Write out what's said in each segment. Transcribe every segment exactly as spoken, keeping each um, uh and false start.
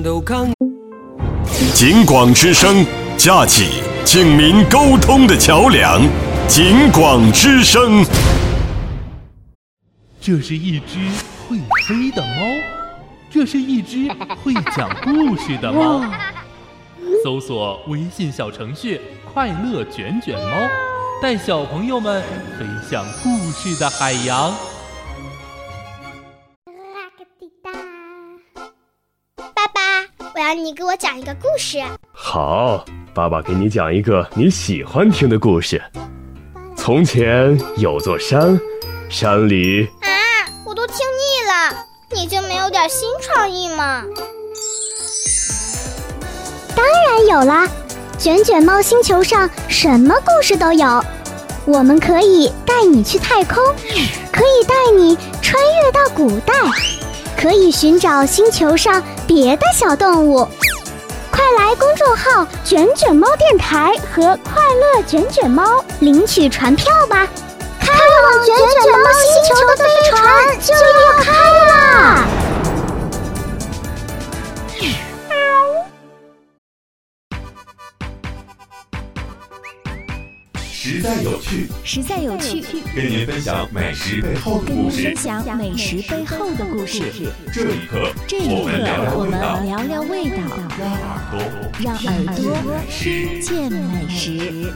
警广之声，架起警民沟通的桥梁。警广之声。 这是一只会飞的猫，这是一只会讲故事的猫。搜索微信小程序快乐卷卷猫，带小朋友们飞向故事的海洋。 爸爸，我要你给我讲一个故事。 好，爸爸给你讲一个你喜欢听的故事。从前有座山，山里…… 啊，我都听腻了，你就没有点新创意吗？ 当然有啦，卷卷猫星球上什么故事都有。我们可以带你去太空，可以带你穿越到古代，可以寻找星球上别的小动物。快来公众号卷卷猫电台和快乐卷卷猫领取船票吧，开往卷卷猫星球的飞船就要开啦！ 实在有趣， 实在有趣， 跟您分享美食背后的故事。 跟您分享美食背后的故事。 这一刻， 这一刻，我们聊聊味道，让耳朵听见美食。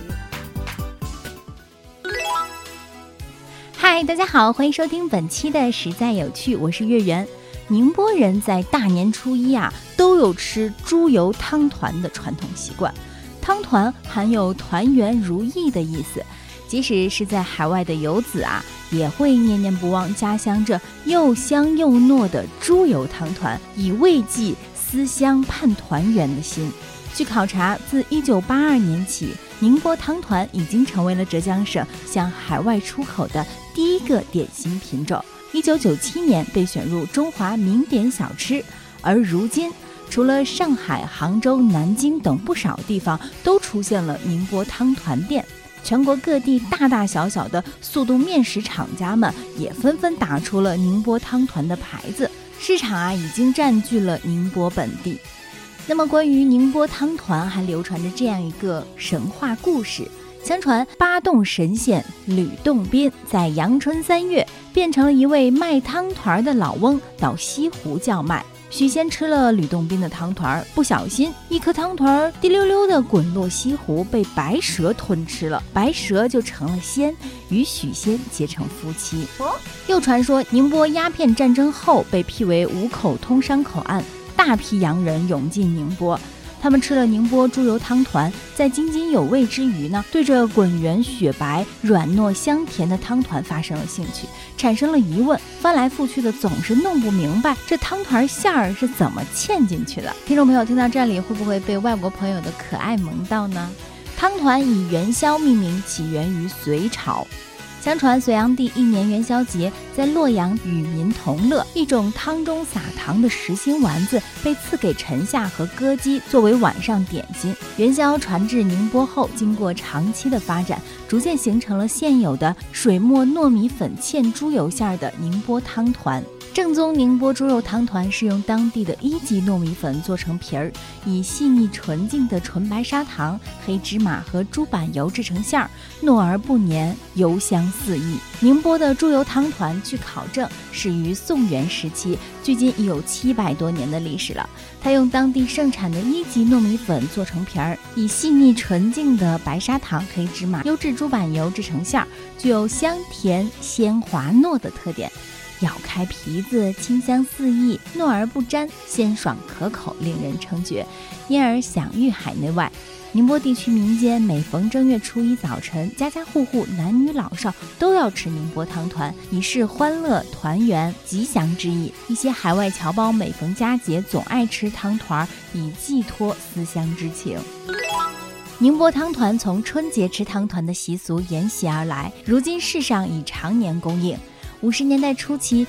嗨，大家好，欢迎收听本期的实在有趣，我是月圆。宁波人在大年初一啊，都有吃猪油汤团的传统习惯。汤团含有团圆如意的意思，即使是在海外的游子啊，也会念念不忘家乡这又香又糯的猪油汤团，以慰藉思乡盼团圆的心。据考察，自一九八二年起，宁波汤团已经成为了浙江省向海外出口的第一个点心品种。一九九七年被选入中华名点小吃，而如今除了上海、杭州、南京等不少地方都出现了宁波汤团店，全国各地大大小小的速冻面食厂家们也纷纷打出了宁波汤团的牌子，市场啊已经占据了宁波本地。那么关于宁波汤团还流传着这样一个神话故事，相传八洞神仙吕洞宾在阳春三月变成了一位卖汤团的老翁，到西湖叫卖。许仙吃了吕洞宾的汤团，不小心一颗汤团滴溜溜地滚落西湖，被白蛇吞吃了，白蛇就成了仙，与许仙结成夫妻。又传说宁波鸦片战争后被辟为五口通商口岸，大批洋人涌进宁波，他们吃了宁波猪油汤团，在津津有味之余呢，对这滚圆雪白、软糯香甜的汤团发生了兴趣，产生了疑问，翻来覆去的总是弄不明白这汤团馅儿是怎么嵌进去的。听众朋友听到这里，会不会被外国朋友的可爱萌到呢？汤团以元宵命名，起源于隋朝。相传隋炀帝一年元宵节在洛阳与民同乐，一种汤中撒糖的实心丸子被赐给臣下和歌姬作为晚上点心。元宵传至宁波后，经过长期的发展，逐渐形成了现有的水磨糯米粉嵌猪油馅的宁波汤团。正宗宁波猪肉汤团是用当地的一级糯米粉做成皮儿，以细腻纯净的纯白砂糖、黑芝麻和猪板油制成馅儿，糯而不黏，油香四溢。宁波的猪油汤团据考证始于宋元时期，距今已有七百多年的历史了。它用当地盛产的一级糯米粉做成皮儿，以细腻纯净的白砂糖、黑芝麻、优质猪板油制成馅儿，具有香甜鲜滑糯的特点。咬开皮子，清香四溢，糯而不粘，鲜爽可口，令人称绝，因而享誉海内外。宁波地区民间每逢正月初一早晨，家家户户男女老少都要吃宁波汤团，以示欢乐团圆吉祥之意。一些海外侨胞每逢佳节总爱吃汤团，以寄托思乡之情。宁波汤团从春节吃汤团的习俗沿袭而来，如今世上已常年供应。五十年代初期，